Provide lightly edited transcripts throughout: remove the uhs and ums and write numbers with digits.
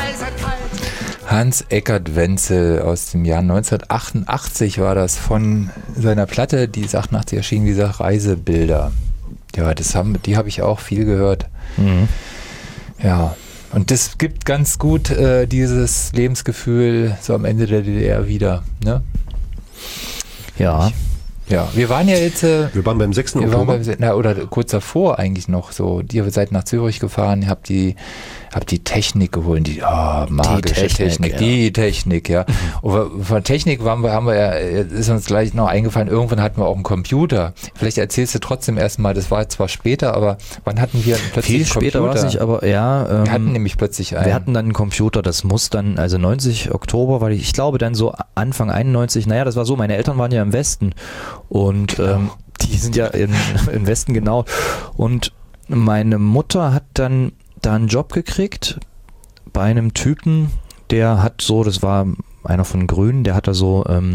Hans Eckert Wenzel aus dem Jahr 1988 war das, von seiner Platte, die ist 88 erschienen, wie gesagt, Reisebilder. Ja, die habe ich auch viel gehört. Mhm. Ja, und das gibt ganz gut dieses Lebensgefühl so am Ende der DDR wieder, ne? Ja. Ja, wir waren ja jetzt... wir waren beim 6. Oktober. Oder kurz davor eigentlich noch so. Ihr seid nach Zürich gefahren, habt die Technik geholt, die magische Technik, die Technik, ja. Und von Technik ist uns gleich noch eingefallen, irgendwann hatten wir auch einen Computer. Vielleicht erzählst du trotzdem erstmal, das war zwar später, aber wann hatten wir plötzlich einen Computer? Viel später war es nicht, aber ja. Wir hatten nämlich plötzlich einen. Wir hatten dann einen Computer, das muss dann, also 90 Oktober, weil ich glaube dann so Anfang 91, naja, das war so, meine Eltern waren ja im Westen und die sind ja im Westen, genau. Und meine Mutter hat dann da einen Job gekriegt bei einem Typen, der hat so, das war einer von Grünen, der hat da so, war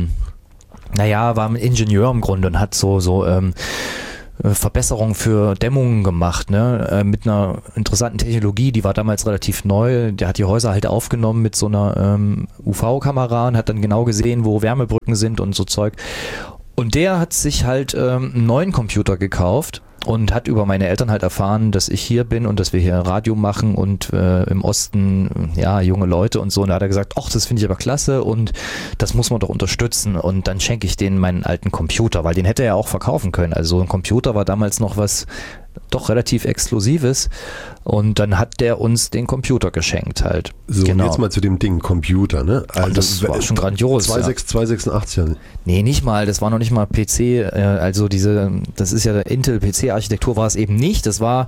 ein Ingenieur im Grunde und hat so Verbesserungen für Dämmungen gemacht, ne, mit einer interessanten Technologie, die war damals relativ neu. Der hat die Häuser halt aufgenommen mit so einer UV-Kamera und hat dann genau gesehen, wo Wärmebrücken sind und so Zeug. Und der hat sich halt einen neuen Computer gekauft und hat über meine Eltern halt erfahren, dass ich hier bin und dass wir hier Radio machen und im Osten, ja, junge Leute und so. Und da hat er gesagt, ach, das finde ich aber klasse und das muss man doch unterstützen. Und dann schenke ich denen meinen alten Computer, weil den hätte er ja auch verkaufen können. Also so ein Computer war damals noch was doch relativ Exklusives und dann hat der uns den Computer geschenkt halt. So, genau. Und jetzt mal zu dem Ding, Computer, ne? Also das war schon grandios. 286. Nee, nicht mal, das war noch nicht mal PC, also das ist ja Intel PC-Architektur war es eben nicht, das war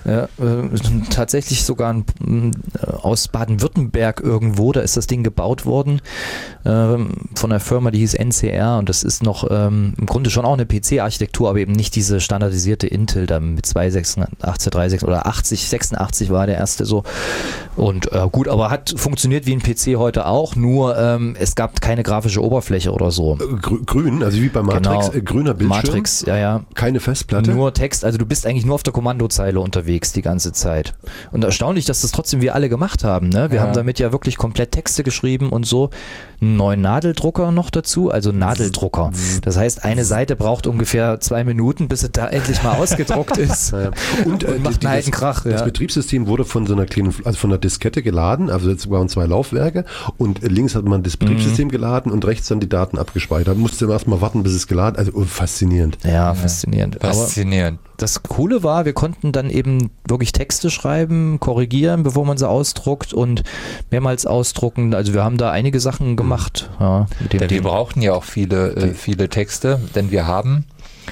tatsächlich sogar aus Baden-Württemberg irgendwo, da ist das Ding gebaut worden von einer Firma, die hieß NCR und das ist noch im Grunde schon auch eine PC-Architektur, aber eben nicht diese standardisierte Intel da mit 286, 36 oder 86 war der erste so und gut, aber hat funktioniert wie ein PC heute auch, nur es gab keine grafische Oberfläche oder so. Grün, also wie bei Matrix, genau. Grüner Bildschirm. Matrix, ja. Keine Festplatte. Nur Text, also du bist eigentlich nur auf der Kommandozeile unterwegs die ganze Zeit. Und erstaunlich, dass das trotzdem wir alle gemacht haben, ne? Wir haben damit ja wirklich komplett Texte geschrieben und so. Einen neuen Nadeldrucker noch dazu, also Nadeldrucker. Das heißt, eine Seite braucht ungefähr 2 Minuten, bis es da endlich mal ausgedruckt ist. Ja. Und macht einen alten Krach. Das Betriebssystem wurde von so einer kleinen, also von einer Diskette geladen, also jetzt waren 2 Laufwerke und links hat man das Betriebssystem geladen und rechts dann die Daten abgespeichert. Musste man erstmal warten, bis es geladen, also faszinierend. Ja, faszinierend. Faszinierend. Aber das Coole war, wir konnten dann eben wirklich Texte schreiben, korrigieren, bevor man sie ausdruckt und mehrmals ausdrucken. Also wir haben da einige Sachen gemacht. Ja, denn wir brauchten ja auch viele Texte, denn wir haben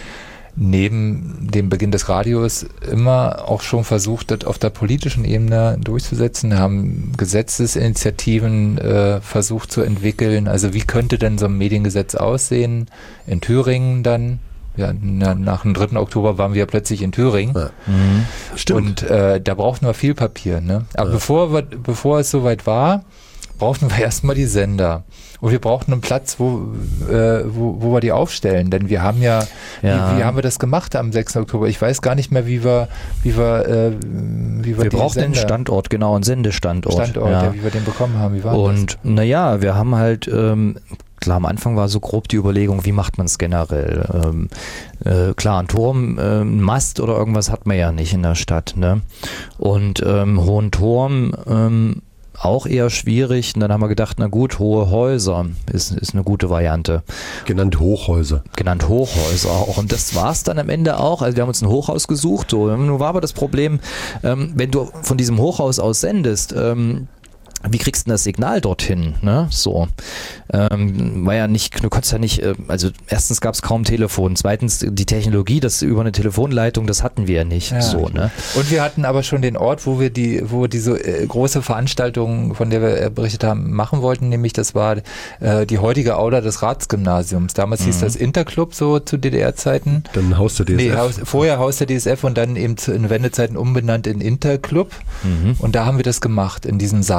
neben dem Beginn des Radios immer auch schon versucht, das auf der politischen Ebene durchzusetzen. Wir haben Gesetzesinitiativen versucht zu entwickeln. Also wie könnte denn so ein Mediengesetz aussehen? In Thüringen dann. Ja, nach dem 3. Oktober waren wir plötzlich in Thüringen. Ja. Stimmt. Und da brauchten wir viel Papier. Ne? Aber bevor es soweit war, brauchten wir erstmal die Sender. Und wir brauchten einen Platz, wo wir die aufstellen. Denn wir haben wie haben wir das gemacht am 6. Oktober? Ich weiß gar nicht mehr, wie wir brauchten einen Standort, genau, einen Sendestandort. Wie wir den bekommen haben. Wie war das? Und naja, wir haben halt klar, am Anfang war so grob die Überlegung, wie macht man es generell? Klar, ein Turm, ein Mast oder irgendwas hat man ja nicht in der Stadt, ne? Und hohen Turm auch eher schwierig. Und dann haben wir gedacht, na gut, hohe Häuser ist eine gute Variante. Genannt Hochhäuser auch. Und das war es dann am Ende auch. Also wir haben uns ein Hochhaus gesucht. So. Nun war aber das Problem, wenn du von diesem Hochhaus aus sendest, wie kriegst du denn das Signal dorthin? Ne? So. War ja nicht, du konntest ja nicht, also erstens gab es kaum Telefon, zweitens die Technologie, das über eine Telefonleitung, das hatten wir ja nicht. Ja. So, ne? Und wir hatten aber schon den Ort, wo wir diese große Veranstaltung, von der wir berichtet haben, machen wollten, nämlich das war die heutige Aula des Ratsgymnasiums. Damals hieß das Interclub so zu DDR-Zeiten. Dann Haus der DSF. Vorher Haus der DSF und dann eben in Wendezeiten umbenannt in Interclub. Und da haben wir das gemacht, in diesem Saal.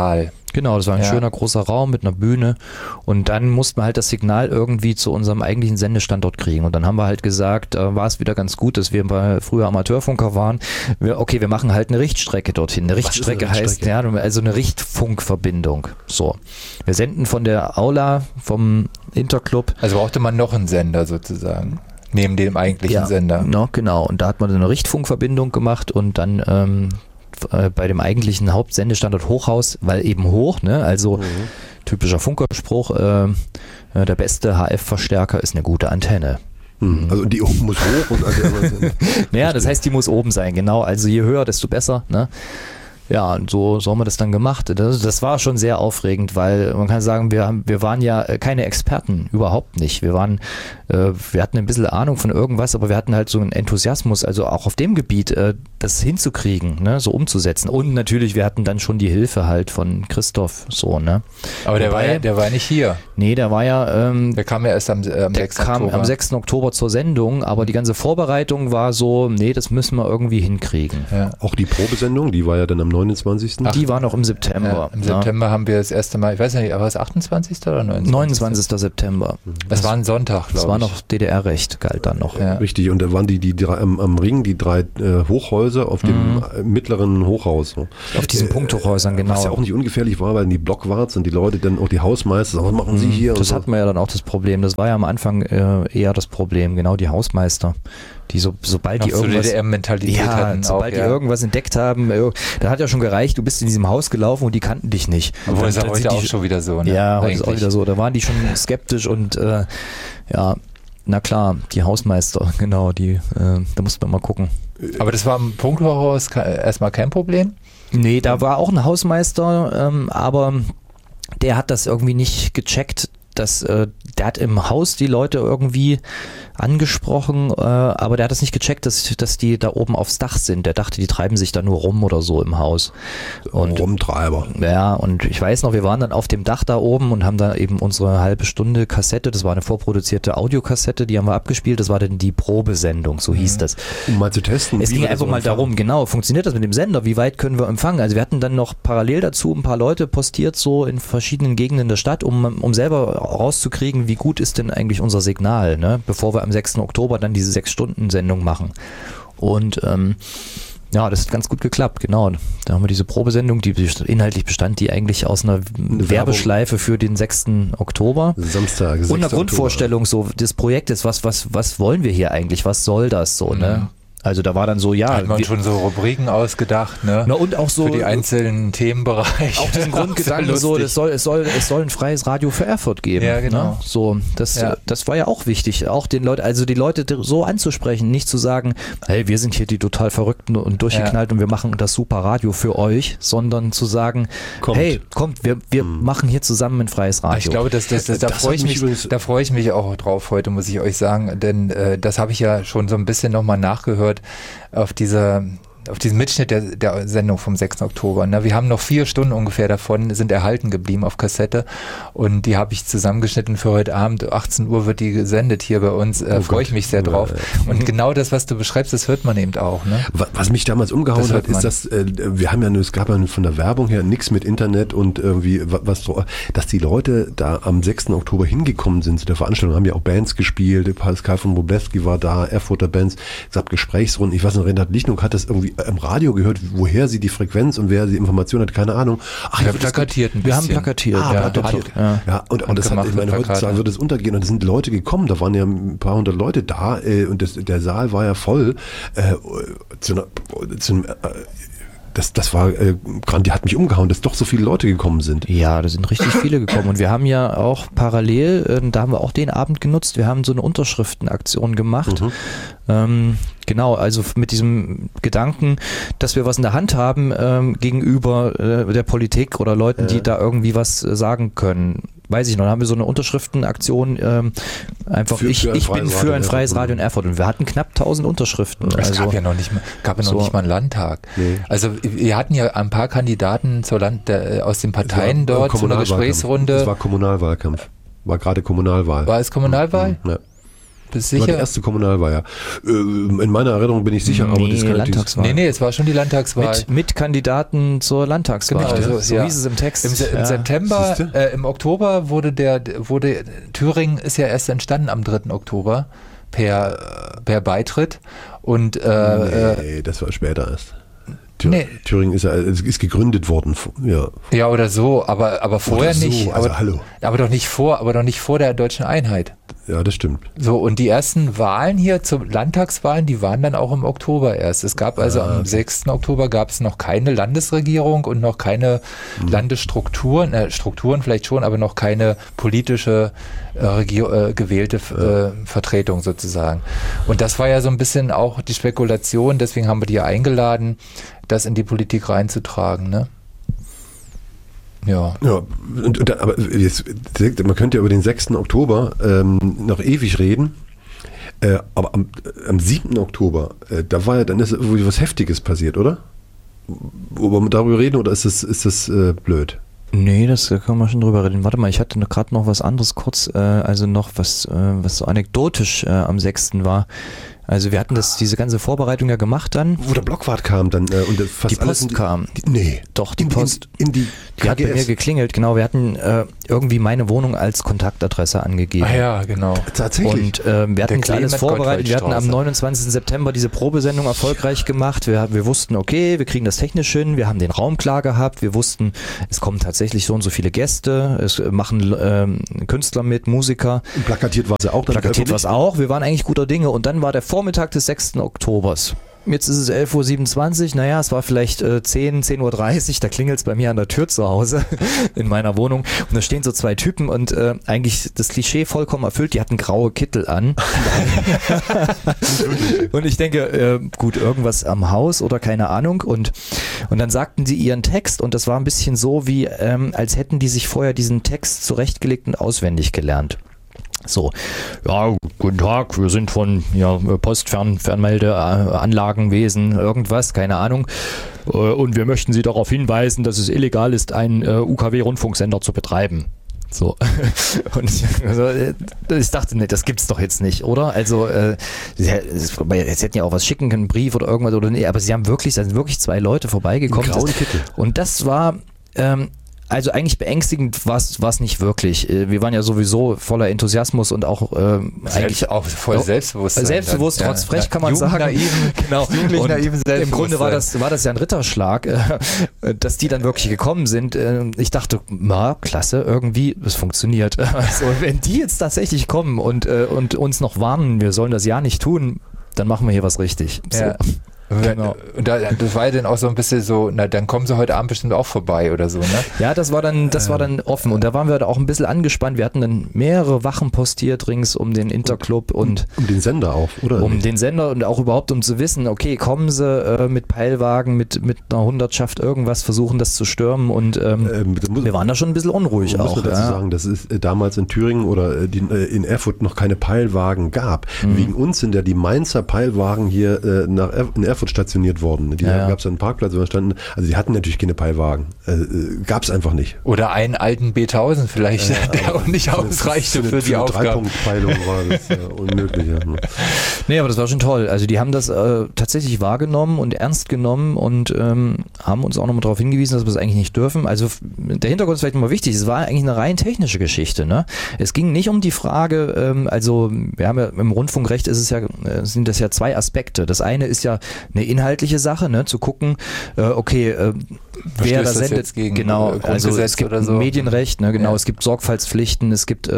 Genau, das war ein schöner großer Raum mit einer Bühne und dann mussten wir halt das Signal irgendwie zu unserem eigentlichen Sendestandort kriegen und dann haben wir halt gesagt, war es wieder ganz gut, dass wir früher Amateurfunker waren. Wir machen halt eine Richtstrecke dorthin. Eine Richtstrecke heißt, also eine Richtfunkverbindung. So. Wir senden von der Aula, vom Interclub. Also brauchte man noch einen Sender sozusagen, neben dem eigentlichen Sender. Genau. Und da hat man eine Richtfunkverbindung gemacht und dann bei dem eigentlichen Hauptsendestandort Hochhaus, weil eben hoch, ne? Also typischer Funkerspruch, der beste HF-Verstärker ist eine gute Antenne. Also die muss hoch und ja, das heißt, die muss oben sein, genau. Also je höher, desto besser, ne? Ja, und so haben wir das dann gemacht. Das war schon sehr aufregend, weil man kann sagen, wir waren ja keine Experten, überhaupt nicht. Wir hatten ein bisschen Ahnung von irgendwas, aber wir hatten halt so einen Enthusiasmus, also auch auf dem Gebiet, das hinzukriegen, ne, so umzusetzen. Und natürlich, wir hatten dann schon die Hilfe halt von Christoph, so, ne. Aber der war nicht hier. Nee, der war ja... der kam ja erst am 6. Oktober. Am 6. Oktober zur Sendung, aber die ganze Vorbereitung war so, nee, das müssen wir irgendwie hinkriegen. Ja. Auch die Probesendung, die war ja dann am 29. Die war noch im September. Im September haben wir das erste Mal, ich weiß nicht, aber es 28. oder 29.? 29. September. Das war ein Sonntag, glaube ich. Das war noch DDR-Recht, galt dann noch. Ja. Richtig, und da waren die drei, am Ring die drei Hochhäuser auf dem mittleren Hochhaus. So. Auf diesen Punkthochhäusern, genau. Was ja auch nicht ungefährlich war, weil die Blockwarts und die Leute dann auch die Hausmeister, was machen sie hier? Das hatten wir ja dann auch das Problem. Das war ja am Anfang eher das Problem, genau, die Hausmeister. Die sobald die irgendwas DDR-Mentalität hatten, sobald die irgendwas entdeckt haben, da hat ja schon gereicht, du bist in diesem Haus gelaufen und die kannten dich nicht. Obwohl ist heute auch schon wieder so, ne? Ja, heute ist auch wieder so. Da waren die schon skeptisch und na klar, die Hausmeister, genau, da musste man mal gucken. Aber das war im Punkthochhaus erstmal kein Problem? Nee, da war auch ein Hausmeister, aber der hat das irgendwie nicht gecheckt, der hat im Haus die Leute irgendwie angesprochen, aber der hat das nicht gecheckt, dass die da oben aufs Dach sind. Der dachte, die treiben sich da nur rum oder so im Haus. Und Rumtreiber. Ja, und ich weiß noch, wir waren dann auf dem Dach da oben und haben da eben unsere halbe Stunde Kassette, das war eine vorproduzierte Audiokassette, die haben wir abgespielt, das war dann die Probesendung, so hieß das. Um mal zu testen. Es ging einfach mal darum, genau, funktioniert das mit dem Sender, wie weit können wir empfangen? Also wir hatten dann noch parallel dazu ein paar Leute postiert, so in verschiedenen Gegenden der Stadt, um selber rauszukriegen, wie gut ist denn eigentlich unser Signal, ne? Bevor wir am 6. Oktober dann diese 6-Stunden-Sendung machen. Und das hat ganz gut geklappt, genau. Da haben wir diese Probesendung, die inhaltlich bestand die eigentlich aus einer Werbeschleife für den 6. Oktober. Samstag, 6. Und einer Grundvorstellung so des Projektes, was wollen wir hier eigentlich, was soll das so, ne? Also da war dann so, ja. Hat man schon so Rubriken ausgedacht, ne? Na und auch so. Für die einzelnen Themenbereiche. Auch diesen Grundgedanken so, es soll ein freies Radio für Erfurt geben. Ja, genau. Ne? So, das war ja auch wichtig, auch die Leute so anzusprechen, nicht zu sagen, hey, wir sind hier die total Verrückten und durchgeknallt und wir machen das super Radio für euch, sondern zu sagen, hey, kommt, wir machen hier zusammen ein freies Radio. Ich glaube, da freue ich mich auch drauf heute, muss ich euch sagen, denn das habe ich ja schon so ein bisschen nochmal nachgehört auf diesen Mitschnitt der Sendung vom 6. Oktober. Na, wir haben noch 4 Stunden ungefähr davon, sind erhalten geblieben auf Kassette und die habe ich zusammengeschnitten für heute Abend. 18 Uhr wird die gesendet hier bei uns. Freue ich mich sehr drauf. Und genau das, was du beschreibst, das hört man eben auch. Ne? Was mich damals umgehauen hat, ist, dass es gab ja von der Werbung her nichts mit Internet und irgendwie dass die Leute da am 6. Oktober hingekommen sind zu der Veranstaltung, haben ja auch Bands gespielt, Pascal von Wroblewski war da, Erfurter Bands, es gab Gesprächsrunden, ich weiß nicht, Renat Lichtnung hat das irgendwie im Radio gehört, woher sie die Frequenz und wer die Information hat, keine Ahnung. Wir haben plakatiert ein bisschen. Wir haben plakatiert. Ja, und das hat, ich meine, heutzutage wird es untergehen und es sind Leute gekommen, da waren ja ein paar hundert Leute da und der Saal war ja voll. Das war, die hat mich umgehauen, dass doch so viele Leute gekommen sind. Ja, da sind richtig viele gekommen und wir haben ja auch parallel, da haben wir auch den Abend genutzt, wir haben so eine Unterschriftenaktion gemacht. Genau, also mit diesem Gedanken, dass wir was in der Hand haben gegenüber der Politik oder Leuten, die da irgendwie was sagen können. Weiß ich noch, da haben wir so eine Unterschriftenaktion, einfach ich bin für ein freies Radio in Erfurt und wir hatten knapp 1000 Unterschriften. Es gab ja noch nicht mal einen Landtag. Nee. Also wir hatten ja ein paar Kandidaten aus den Parteien dort zu einer Gesprächsrunde. Es war Kommunalwahlkampf, war gerade Kommunalwahl. War es Kommunalwahl? Ja. Bist sicher? War die erste Kommunalwahl, ja. In meiner Erinnerung bin ich sicher, aber das kann Landtagswahl. Nee, es war schon die Landtagswahl. Mit Kandidaten zur Landtagswahl. Genau, so hieß es im Text. Im September, im Oktober wurde Thüringen ist ja erst entstanden am 3. Oktober per Beitritt. Und nee, das war später erst. Thüringen ist gegründet worden. Ja, oder so, aber vorher so, nicht. Also, hallo. Aber doch nicht vor der deutschen Einheit. Ja, das stimmt. So, und die ersten Wahlen hier zur Landtagswahlen, die waren dann auch im Oktober erst. Es gab also am 6. Oktober gab es noch keine Landesregierung und noch keine Landesstrukturen, Strukturen vielleicht schon, aber noch keine politische gewählte Vertretung sozusagen. Und das war ja so ein bisschen auch die Spekulation, deswegen haben wir die ja eingeladen, das in die Politik reinzutragen, ne? Ja. Aber jetzt, man könnte ja über den 6. Oktober noch ewig reden, aber am 7. Oktober, dann ist irgendwie was Heftiges passiert, oder? Wollen wir darüber reden oder ist das blöd? Nee, das können wir schon drüber reden. Warte mal, ich hatte gerade noch was anderes kurz, also noch was so anekdotisch am 6. war. Also wir hatten diese ganze Vorbereitung ja gemacht dann. Wo der Blockwart kam dann und fast die Post kam. Nee. Doch, die Post. Die hat bei mir geklingelt, genau. Wir hatten irgendwie meine Wohnung als Kontaktadresse angegeben. Ah ja, genau. Tatsächlich. Und wir hatten alles vorbereitet. Wir hatten am 29. September diese Probesendung erfolgreich gemacht. Wir wussten, okay, wir kriegen das technisch hin. Wir haben den Raum klar gehabt. Wir wussten, es kommen tatsächlich so und so viele Gäste. Es machen Künstler mit, Musiker. Und plakatiert war es auch. Plakatiert war es auch. Wir waren eigentlich guter Dinge. Und dann war der Vormittag des 6. Oktobers. Jetzt ist es 11.27 Uhr, naja, es war vielleicht 10.30 Uhr, da klingelt es bei mir an der Tür zu Hause in meiner Wohnung und da stehen so zwei Typen und eigentlich das Klischee vollkommen erfüllt, die hatten graue Kittel an. Und ich denke, gut, irgendwas am Haus oder keine Ahnung und dann sagten sie ihren Text und das war ein bisschen so wie, als hätten die sich vorher diesen Text zurechtgelegt und auswendig gelernt. So, ja, guten Tag, wir sind von Fernmeldeanlagenwesen, irgendwas, keine Ahnung. Und wir möchten Sie darauf hinweisen, dass es illegal ist, einen UKW-Rundfunksender zu betreiben. So. Und ich dachte, nee, das gibt's doch jetzt nicht, oder? Also, jetzt hätten ja auch was schicken können, einen Brief oder irgendwas oder nee, aber da sind wirklich zwei Leute vorbeigekommen. Und das war, also eigentlich beängstigend war es nicht wirklich. Wir waren ja sowieso voller Enthusiasmus und auch eigentlich auch voll Selbstbewusstsein. Selbstbewusst, trotz frech kann man sagen. Genau. Naiven Im Grunde war das ja ein Ritterschlag, dass die dann wirklich gekommen sind. Ich dachte, klasse, irgendwie, es funktioniert. Also, wenn die jetzt tatsächlich kommen und uns noch warnen, wir sollen das ja nicht tun, dann machen wir hier was richtig. So. Ja. Genau. Und das war ja dann auch so ein bisschen so, dann kommen sie heute Abend bestimmt auch vorbei oder so, ne? Ja, das war dann offen und da waren wir auch ein bisschen angespannt. Wir hatten dann mehrere Wachen postiert rings um den Interclub und um den Sender auch, oder? Um den Sender und auch überhaupt um zu wissen, okay, kommen sie mit Peilwagen, mit einer Hundertschaft irgendwas, versuchen das zu stürmen und wir waren da schon ein bisschen unruhig auch. Muss man dazu sagen, dass es damals in Thüringen oder in Erfurt noch keine Peilwagen gab. Wegen uns sind ja die Mainzer Peilwagen hier in Erfurt stationiert worden. Die gab es einen Parkplatz, wo standen, also die hatten natürlich keine Peilwagen. Gab es einfach nicht. Oder einen alten B1000 vielleicht, der auch nicht ausreichte für die Aufgabe. 3-Punkt-Peilung war das unmöglich. Ja. Nee, aber das war schon toll. Also die haben das tatsächlich wahrgenommen und ernst genommen und haben uns auch nochmal darauf hingewiesen, dass wir es eigentlich nicht dürfen. Also der Hintergrund ist vielleicht nochmal wichtig. Es war eigentlich eine rein technische Geschichte. Ne? Es ging nicht um die Frage, also wir haben ja im Rundfunkrecht sind das ja zwei Aspekte. Das eine ist ja eine inhaltliche Sache, ne, zu gucken, wer da sendet, genau, also es gibt so Medienrecht, ne, genau, es gibt Sorgfaltspflichten, es gibt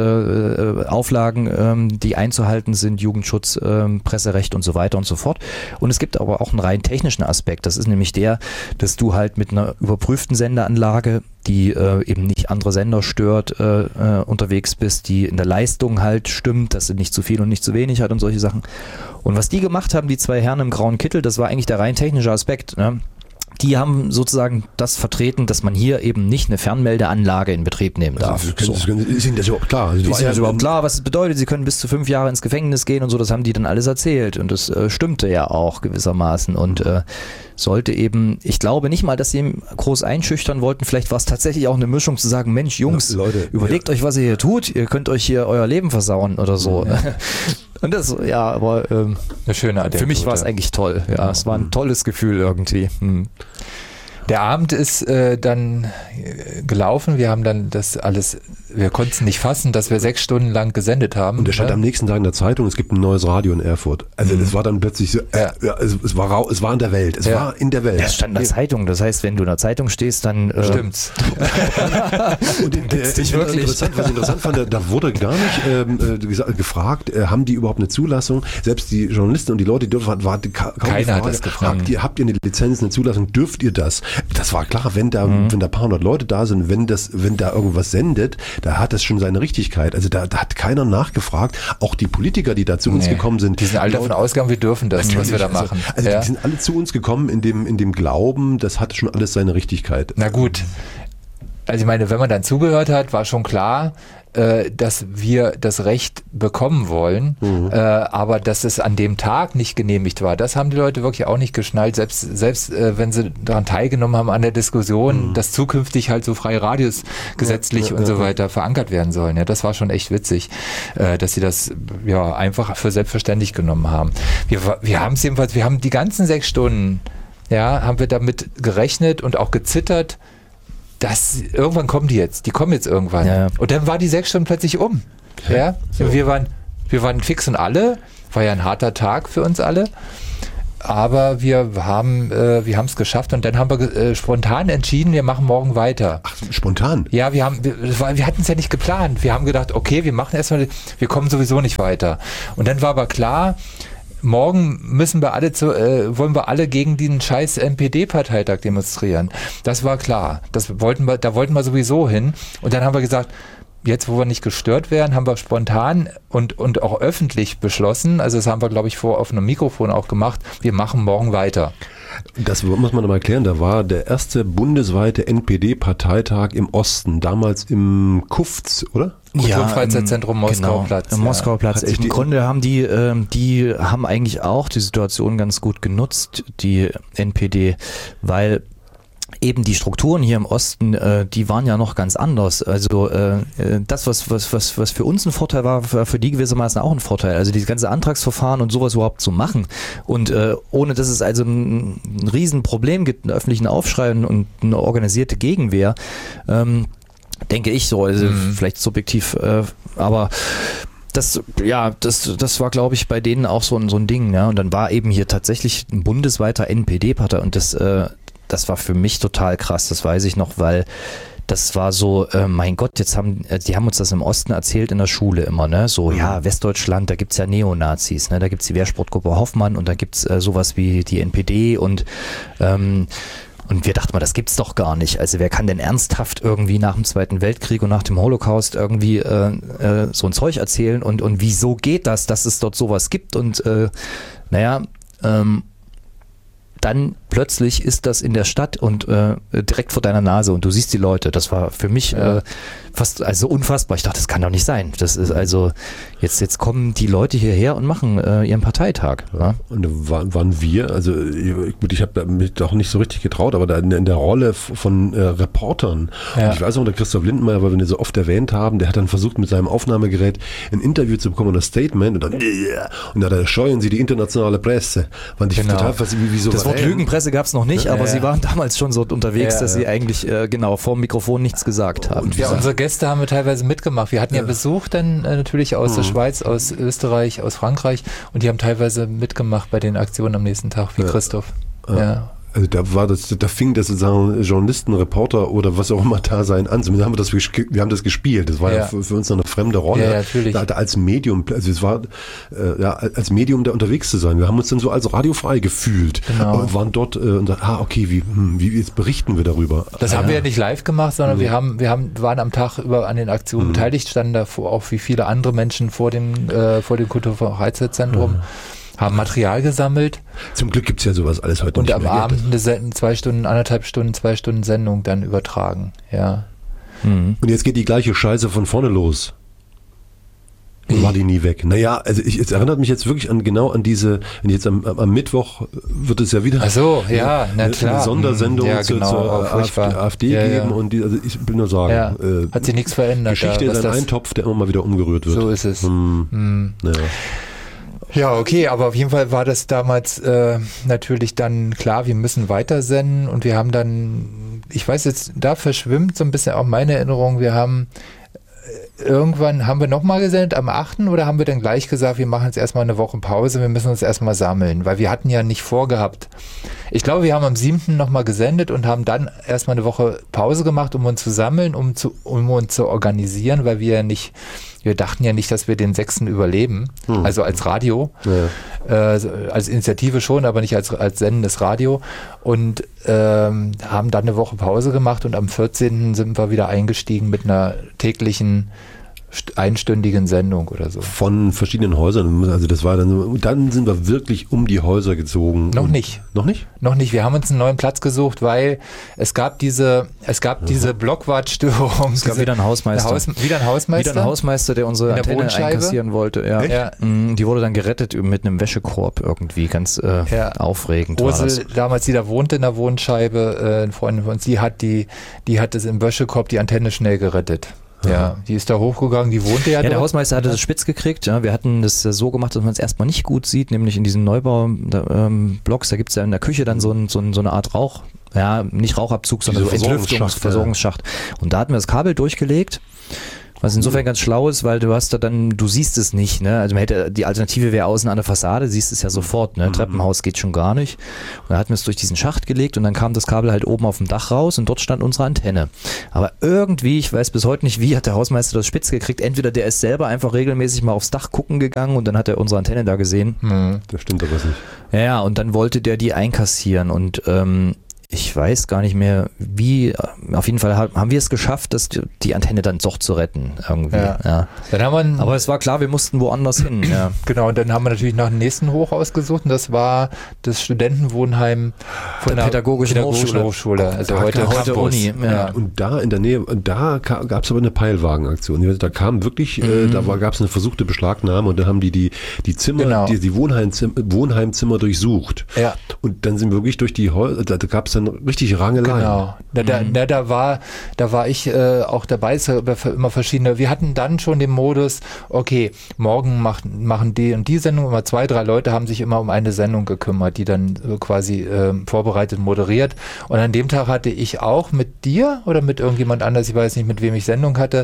Auflagen, die einzuhalten sind, Jugendschutz, Presserecht und so weiter und so fort. Und es gibt aber auch einen rein technischen Aspekt, das ist nämlich dass du halt mit einer überprüften Sendeanlage, die eben nicht andere Sender stört, unterwegs bist, die in der Leistung halt stimmt, dass sie nicht zu viel und nicht zu wenig hat und solche Sachen. Und was die gemacht haben, die zwei Herren im grauen Kittel, das war eigentlich der rein technische Aspekt, ne? Die haben sozusagen das vertreten, dass man hier eben nicht eine Fernmeldeanlage in Betrieb nehmen darf. Also, ist Ihnen das überhaupt klar? Ist Ihnen das überhaupt klar, was es bedeutet? Sie können bis zu 5 Jahre ins Gefängnis gehen und so, das haben die dann alles erzählt. Und das stimmte ja auch gewissermaßen. Und sollte eben, ich glaube nicht mal, dass sie ihn groß einschüchtern wollten. Vielleicht war es tatsächlich auch eine Mischung zu sagen, Mensch, Jungs, Leute, überlegt euch, was ihr hier tut. Ihr könnt euch hier euer Leben versauen oder so. Und das, ja, aber eine schöne Anekdote. Für mich war es eigentlich toll. Ja, es war ein tolles Gefühl irgendwie. Der Abend ist dann gelaufen. Wir haben dann das alles, wir konnten es nicht fassen, dass wir 6 Stunden lang gesendet haben. Und der stand am nächsten Tag in der Zeitung, es gibt ein neues Radio in Erfurt. Also das war dann plötzlich so, es war in der Welt. Es war in der Welt. Es stand in der Zeitung. Das heißt, wenn du in der Zeitung stehst, dann stimmt's. Und was ich interessant fand, da wurde gar nicht gefragt, haben die überhaupt eine Zulassung? Selbst die Journalisten und die Leute, die dürfen, war kaum keiner hat das gefragt. Habt ihr eine Lizenz, eine Zulassung? Dürft ihr das? Das war klar, wenn da ein paar hundert Leute da sind, wenn da irgendwas sendet, da hat das schon seine Richtigkeit. Also da hat keiner nachgefragt. Auch die Politiker, die da zu uns gekommen sind. Die sind alle davon ausgegangen, wir dürfen das, was wir da machen. Also die sind alle zu uns gekommen in dem Glauben, das hatte schon alles seine Richtigkeit. Na gut. Also ich meine, wenn man dann zugehört hat, war schon klar, dass wir das Recht bekommen wollen, aber dass es an dem Tag nicht genehmigt war, das haben die Leute wirklich auch nicht geschnallt, selbst wenn sie daran teilgenommen haben an der Diskussion, dass zukünftig halt so freie Radios gesetzlich und so weiter verankert werden sollen. Ja, das war schon echt witzig, dass sie das einfach für selbstverständlich genommen haben. Wir haben es jedenfalls, wir haben die ganzen 6 Stunden, haben wir damit gerechnet und auch gezittert, irgendwann kommen die kommen jetzt irgendwann. Ja. Und dann war die 6 Stunden plötzlich um. Okay. Ja? So. Wir waren fix und alle, war ja ein harter Tag für uns alle, aber wir haben es geschafft und dann haben wir spontan entschieden, wir machen morgen weiter. Ach, spontan? Ja, wir hatten es ja nicht geplant. Wir haben gedacht, okay, wir machen erstmal, wir kommen sowieso nicht weiter. Und dann war aber klar, morgen müssen wir wollen wir alle gegen den scheiß NPD-Parteitag demonstrieren. Das war klar. Da wollten wir sowieso hin. Und dann haben wir gesagt, jetzt, wo wir nicht gestört werden, haben wir spontan und auch öffentlich beschlossen, also das haben wir, glaube ich, auf einem Mikrofon auch gemacht, wir machen morgen weiter. Das muss man mal erklären, da war der erste bundesweite NPD-Parteitag im Osten, damals im KUFZ, oder? Kulturfreizeitzentrum Moskauplatz. Genau, im Moskauplatz. Im Grunde haben die haben eigentlich auch die Situation ganz gut genutzt, die NPD, weil eben die Strukturen hier im Osten, die waren ja noch ganz anders. Also das, was für uns ein Vorteil war für die gewissermaßen auch ein Vorteil. Also dieses ganze Antragsverfahren und sowas überhaupt zu machen. Und ohne dass es also ein Riesenproblem gibt, einen öffentlichen Aufschrei und eine organisierte Gegenwehr, denke ich so, also vielleicht subjektiv, aber das war, glaube ich, bei denen auch so ein Ding. Ja? Und dann war eben hier tatsächlich ein bundesweiter NPD-Partei und das war für mich total krass, das weiß ich noch, weil das war so, mein Gott, die haben uns das im Osten erzählt in der Schule immer, ne? So, Westdeutschland, da gibt's ja Neonazis, ne? Da gibt's die Wehrsportgruppe Hoffmann und da gibt's sowas wie die NPD und wir dachten mal, das gibt's doch gar nicht. Also wer kann denn ernsthaft irgendwie nach dem Zweiten Weltkrieg und nach dem Holocaust irgendwie so ein Zeug erzählen und wieso geht das, dass es dort sowas gibt und dann plötzlich ist das in der Stadt und direkt vor deiner Nase und du siehst die Leute. Das war für mich fast also unfassbar. Ich dachte, das kann doch nicht sein. Das ist also jetzt kommen die Leute hierher und machen ihren Parteitag. Ja? Und waren wir, also gut, ich habe mich doch nicht so richtig getraut, aber da in der Rolle von Reportern. Ja. Und ich weiß auch, der Christoph Lindenmeier, weil wir ihn so oft erwähnt haben, der hat dann versucht mit seinem Aufnahmegerät ein Interview zu bekommen und ein Statement und dann scheuen sie die internationale Presse. Fand ich total wie so. Das Wort Lügenpresse gab es noch nicht, aber sie waren damals schon so unterwegs, dass sie eigentlich vor dem Mikrofon nichts gesagt haben. Ja, unsere Gäste haben wir teilweise mitgemacht. Wir hatten ja Besuch dann natürlich aus der Schweiz, aus Österreich, aus Frankreich und die haben teilweise mitgemacht bei den Aktionen am nächsten Tag, wie Christoph. Ja. Also da fing das sozusagen Journalisten, Reporter oder was auch immer da sein an. Wir haben das gespielt. Das war ja für uns eine fremde Rolle. Ja, natürlich. Da als Medium, also es war als Medium da unterwegs zu sein. Wir haben uns dann so als radiofrei gefühlt und waren dort und okay, wie jetzt berichten wir darüber? Das haben wir ja nicht live gemacht, sondern wir waren am Tag über an den Aktionen beteiligt, standen da auch wie viele andere Menschen vor dem Kulturfreizeitzentrum. Haben Material gesammelt. Zum Glück gibt es ja sowas alles heute nicht mehr. Und am Abend eine 2 Stunden Sendung dann übertragen. Ja. Und jetzt geht die gleiche Scheiße von vorne los. War die nie weg. Naja, also es erinnert mich jetzt wirklich an diese, jetzt am Mittwoch wird es ja wieder na klar. Eine Sondersendung zur AfD geben und also ich will nur sagen, hat sich nichts verändert. Geschichte ist ein Eintopf, der immer mal wieder umgerührt wird. So ist es. Ja, okay, aber auf jeden Fall war das damals natürlich dann klar, wir müssen weitersenden und wir haben dann, ich weiß jetzt, da verschwimmt so ein bisschen auch meine Erinnerung, wir haben irgendwann, haben wir nochmal gesendet am 8. oder haben wir dann gleich gesagt, wir machen jetzt erstmal eine Woche Pause, wir müssen uns erstmal sammeln, weil wir hatten ja nicht vorgehabt. Ich glaube, wir haben am 7. nochmal gesendet und haben dann erstmal eine Woche Pause gemacht, um uns zu sammeln, um uns zu organisieren, weil wir dachten ja nicht, dass wir den 6. überleben, also als Radio, als Initiative schon, aber nicht als sendendes Radio und haben dann eine Woche Pause gemacht und am 14. sind wir wieder eingestiegen mit einer täglichen einstündigen Sendung oder so. Von verschiedenen Häusern, also das war dann sind wir wirklich um die Häuser gezogen. Noch nicht. Noch nicht? Noch nicht. Wir haben uns einen neuen Platz gesucht, weil es gab diese Blockwartstörung. Es gab wieder einen Hausmeister. Wieder ein Hausmeister, der unsere Antenne einkassieren wollte. Ja. Die wurde dann gerettet mit einem Wäschekorb irgendwie, ganz aufregend. Ursel, damals, die da wohnte in der Wohnscheibe, eine Freundin von uns, die hat es im Wäschekorb die Antenne schnell gerettet. Ja, die ist da hochgegangen, die wohnte ja dort. Der Hausmeister hatte das spitz gekriegt. Ja, wir hatten das so gemacht, dass man es erstmal nicht gut sieht, nämlich in diesen Neubau-Blocks, da gibt es ja in der Küche dann so eine Art Rauch, nicht Rauchabzug, sondern so Versorgungsschacht. Und da hatten wir das Kabel durchgelegt, was insofern ganz schlau ist, weil du siehst es nicht, ne? Also die Alternative wäre außen an der Fassade, siehst es ja sofort, ne? Treppenhaus geht schon gar nicht. Und dann hatten wir es durch diesen Schacht gelegt und dann kam das Kabel halt oben auf dem Dach raus und dort stand unsere Antenne. Aber irgendwie, ich weiß bis heute nicht wie, hat der Hausmeister das spitz gekriegt. Entweder der ist selber einfach regelmäßig mal aufs Dach gucken gegangen und dann hat er unsere Antenne da gesehen. Das stimmt aber nicht. Ja, und dann wollte der die einkassieren und ich weiß gar nicht mehr, wie. Auf jeden Fall haben wir es geschafft, die Antenne dann doch zu retten. Irgendwie. Ja. Dann haben wir aber es war klar, wir mussten woanders hin. Ja. Genau, und dann haben wir natürlich nach dem nächsten Hochhaus gesucht und das war das Studentenwohnheim von der Pädagogischen Hochschule. Also heute Uni. Ja. Und da in der Nähe, da gab es aber eine Peilwagenaktion. Da kam wirklich, gab es eine versuchte Beschlagnahme und da haben die Zimmer, die Wohnheimzimmer durchsucht. Ja. Und dann sind wir wirklich durch die Häuser, da gab es dann richtig Rangeleien. Genau. Da war ich auch dabei, es gab immer verschiedene. Wir hatten dann schon den Modus, okay, morgen machen die und die Sendung, immer 2, 3 Leute haben sich immer um eine Sendung gekümmert, die dann quasi vorbereitet, moderiert. Und an dem Tag hatte ich auch mit dir oder mit irgendjemand anders, ich weiß nicht, mit wem ich Sendung hatte,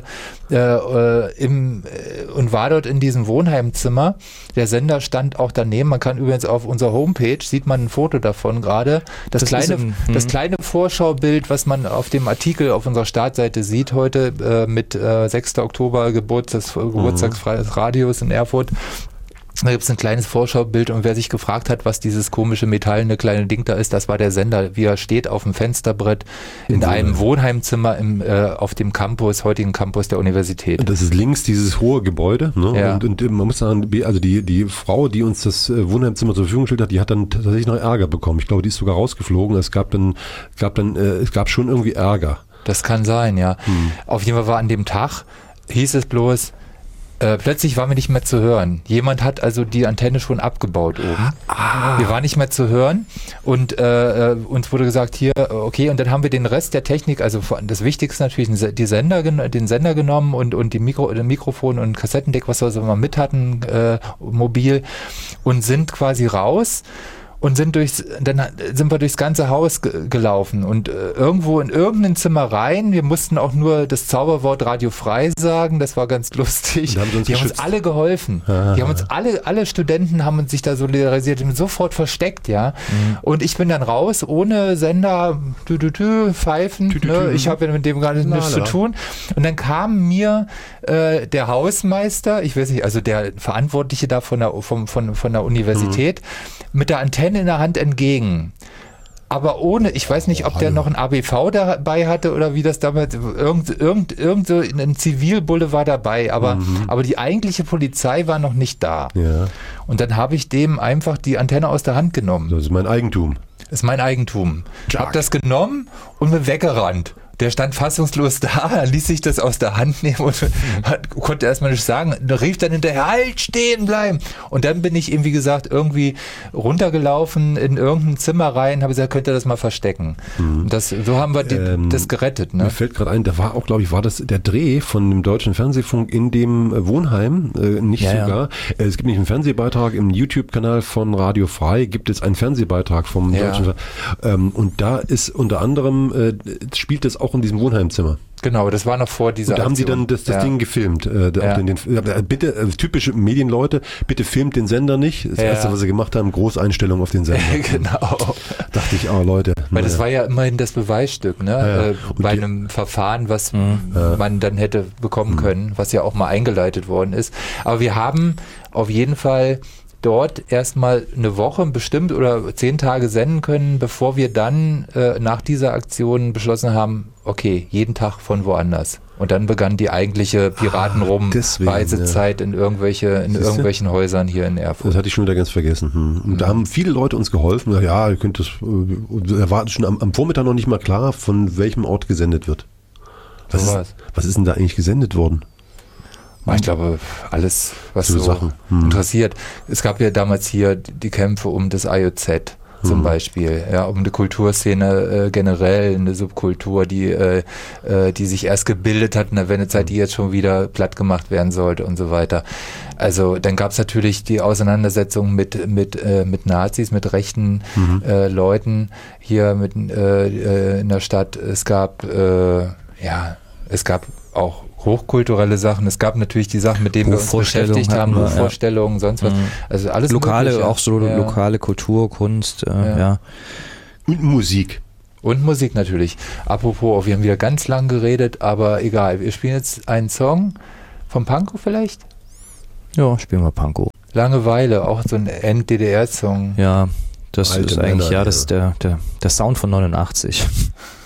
und war dort in diesem Wohnheimzimmer. Der Sender stand auch daneben. Man kann übrigens auf unserer Homepage, sieht man ein Foto davon gerade, das kleine Vorschaubild, was man auf dem Artikel auf unserer Startseite sieht heute mit 6. Oktober Geburtstagsfreies Radios in Erfurt. Da gibt es ein kleines Vorschaubild und wer sich gefragt hat, was dieses komische metallene kleine Ding da ist, das war der Sender, wie er steht auf dem Fensterbrett in einem Wohnheimzimmer auf dem heutigen Campus der Universität. Und das ist links dieses hohe Gebäude, ne? Ja. Und man muss sagen, also die Frau, die uns das Wohnheimzimmer zur Verfügung gestellt hat, die hat dann tatsächlich noch Ärger bekommen. Ich glaube, die ist sogar rausgeflogen. Es gab schon irgendwie Ärger. Das kann sein, ja. Auf jeden Fall war an dem Tag, hieß es bloß, plötzlich waren wir nicht mehr zu hören. Jemand hat also die Antenne schon abgebaut oben. Wir waren nicht mehr zu hören und uns wurde gesagt, hier, okay, und dann haben wir den Rest der Technik, also das Wichtigste natürlich, den Sender genommen und die Mikrofon und Kassettendeck, was wir so mal mit hatten, mobil, und sind quasi raus. Und dann sind wir durchs ganze Haus gelaufen und irgendwo in irgendein Zimmer rein. Wir mussten auch nur das Zauberwort radiofrei sagen, das war ganz lustig. Die haben uns alle geholfen. Die haben uns alle Studenten haben uns sich da solidarisiert und sofort versteckt, ja. Und ich bin dann raus, ohne Sender, pfeifen. Ich habe ja mit dem gar nichts zu tun. Und dann kam mir der Hausmeister, ich weiß nicht, also der Verantwortliche da von der Universität, mit der Antenne in der Hand entgegen. Aber ohne, ich weiß nicht, ob der noch ein ABV dabei hatte oder wie das damals, irgend so ein Zivilbulle war dabei, aber die eigentliche Polizei war noch nicht da. Ja. Und dann habe ich dem einfach die Antenne aus der Hand genommen. Das ist mein Eigentum. Das ist mein Eigentum. Ich habe das genommen und bin weggerannt. Der stand fassungslos da, ließ sich das aus der Hand nehmen und konnte erstmal nicht sagen. Rief dann hinterher, halt, stehen bleiben. Und dann bin ich eben, wie gesagt, irgendwie runtergelaufen in irgendein Zimmer rein, habe gesagt, könnt ihr das mal verstecken. So haben wir das gerettet. Ne? Mir fällt gerade ein, da war auch, glaube ich, war das der Dreh von dem Deutschen Fernsehfunk in dem Wohnheim, Es gibt nicht einen Fernsehbeitrag im YouTube-Kanal von Radio Frei, gibt es einen Fernsehbeitrag vom Deutschen und da ist unter anderem, spielt das auch in diesem Wohnheimzimmer. Genau, das war noch vor dieser Und da haben sie dann das Ding gefilmt. Bitte, typische Medienleute, bitte filmt den Sender nicht. Das Erste, was sie gemacht haben, Großeinstellung auf den Sender. Genau. Dachte ich, Leute. Weil das war ja immerhin das Beweisstück, ne? Bei einem Verfahren, was man dann hätte bekommen können, was ja auch mal eingeleitet worden ist. Aber wir haben auf jeden Fall dort erstmal eine Woche bestimmt oder 10 Tage senden können, bevor wir dann nach dieser Aktion beschlossen haben, okay, jeden Tag von woanders. Und dann begann die eigentliche Piratenrum-Reisezeit in irgendwelchen Häusern hier in Erfurt. Das hatte ich schon wieder ganz vergessen. Und da haben viele Leute uns geholfen. Ja, ihr könnt das, da war schon am Vormittag noch nicht mal klar, von welchem Ort gesendet wird. Was ist denn da eigentlich gesendet worden? Ich glaube, alles, was so interessiert. Es gab ja damals hier die Kämpfe um das IOZ zum Beispiel, um eine Kulturszene generell, eine Subkultur, die sich erst gebildet hat in der Wendezeit, die jetzt schon wieder platt gemacht werden sollte und so weiter. Also dann gab es natürlich die Auseinandersetzung mit Nazis, mit rechten Leuten hier in der Stadt. Es gab auch hochkulturelle Sachen. Es gab natürlich die Sachen, mit denen wir uns beschäftigt haben, Vorstellungen, sonst was. Also alles lokale, auch so lokale Kultur, Kunst, Und Musik. Und Musik natürlich. Apropos, wir haben wieder ganz lang geredet, aber egal. Wir spielen jetzt einen Song von Pankow vielleicht? Ja, spielen wir Pankow. Langeweile, auch so ein End-DDR-Song. Ja, das ist eigentlich, das ist der Sound von 89.